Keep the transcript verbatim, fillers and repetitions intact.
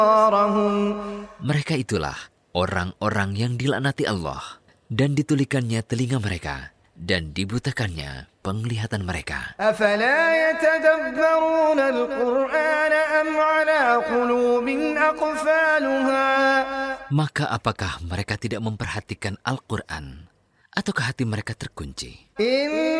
Mereka itulah orang-orang yang dilaknati Allah dan ditulikannya telinga mereka dan dibutakannya penglihatan mereka. Maka apakah mereka tidak memperhatikan Al-Quran, ataukah hati mereka terkunci?